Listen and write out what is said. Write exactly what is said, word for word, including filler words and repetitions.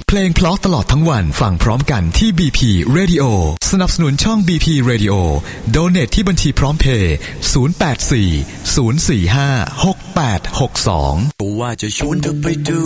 เพลงเพราะตลอดทั้งวันฟังพร้อมกันที่ บี พี Radio สนับสนุนช่อง บี พี Radio Donate ที่บัญชีพร้อมเพย์ศูนย์ แปด สี่ ศูนย์ สี่ ห้า หก แปด หก สองว่าจะชวนเธอไปดู